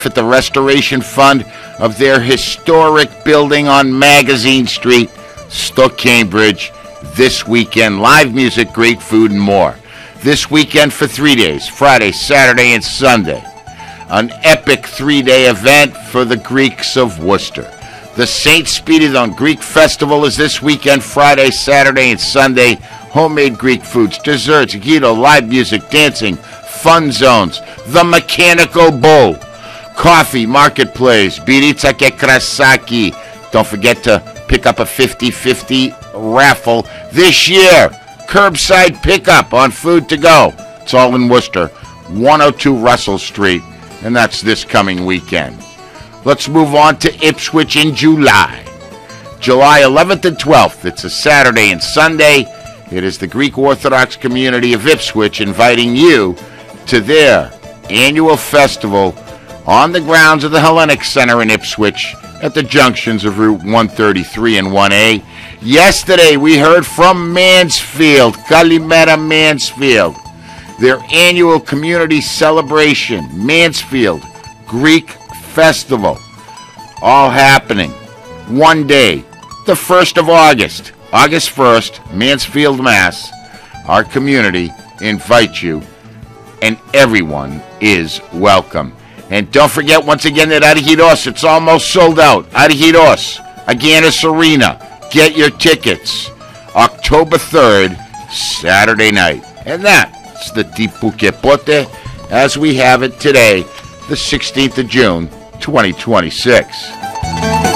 at the Restoration Fund of their historic building on Magazine Street, Stoke, Cambridge, this weekend. Live music, great food, and more. This weekend for 3 days, Friday, Saturday, and Sunday. An epic 3-day event for the Greeks of Worcester. The St. Spiridon Greek Festival is this weekend, Friday, Saturday, and Sunday. Homemade Greek foods, desserts, gito, live music, dancing, fun zones, the Mechanical Bull, coffee, marketplace, biritsa ke krasaki. Don't forget to pick up a 50-50 raffle this year. Curbside pickup on food to go. It's all in Worcester, 102 Russell Street, and that's this coming weekend. Let's move on to Ipswich in July. July 11th and 12th. It's a Saturday and Sunday. It is the Greek Orthodox community of Ipswich inviting you to their annual festival on the grounds of the Hellenic Center in Ipswich at the junctions of Route 133 and 1A. Yesterday, we heard from Mansfield, Kalimera Mansfield, their annual community celebration, Mansfield Greek Festival, all happening one day, the 1st of August, August 1st, Mansfield, Mass. Our community invites you, and everyone is welcome. And don't forget, once again, that Argyros, it's almost sold out. Argyros, Agganis Arena. Get your tickets. October 3rd, Saturday night. And that's the Tipu Kepote as we have it today, the 16th of June, 2026.